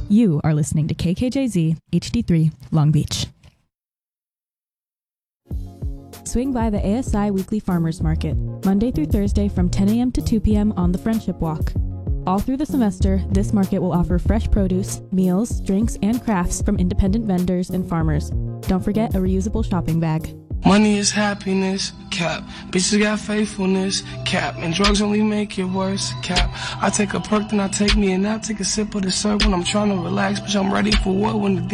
You are listening to KKJZ HD3 Long Beach. Swing by the ASI Weekly Farmers Market, Monday through Thursday from 10 a.m. to 2 p.m. on the Friendship Walk. All through the semester, this market will offer fresh produce, meals, drinks, and crafts from independent vendors and farmers. Don't forget a reusable shopping bag. Money is happiness, cap. Bitches got faithfulness, cap. And drugs only make it worse, cap. I take a perk, then I take me a nap. Take a sip of the syrup when I'm trying to relax. Bitch, I'm ready for what when the